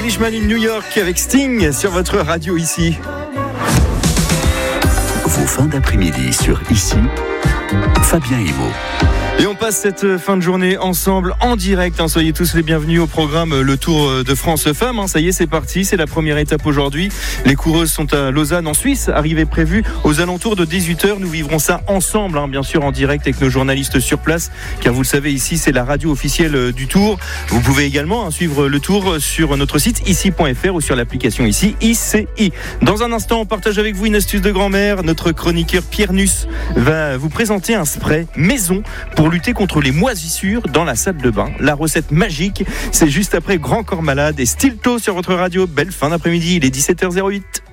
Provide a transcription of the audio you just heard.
Englishman in New York avec Sting sur votre radio ici. Vos fins d'après-midi sur Ici, Fabien Emo. Et on passe cette fin de journée ensemble en direct. Soyez tous les bienvenus au programme Le Tour de France Femmes. Ça y est, c'est parti. C'est la première étape aujourd'hui. Les coureuses sont à Lausanne en Suisse. Arrivée prévue aux alentours de 18h. Nous vivrons ça ensemble, bien sûr, en direct avec nos journalistes sur place. Car vous le savez, ici, c'est la radio officielle du Tour. Vous pouvez également suivre le Tour sur notre site ici.fr ou sur l'application ici, ICI. Dans un instant, on partage avec vous une astuce de grand-mère. Notre chroniqueur Pierre Nuss va vous présenter un spray maison pour lutter contre les moisissures dans la salle de bain. La recette magique, c'est juste après Grand Corps Malade et Stilto sur votre radio. Belle fin d'après-midi, il est 17h08.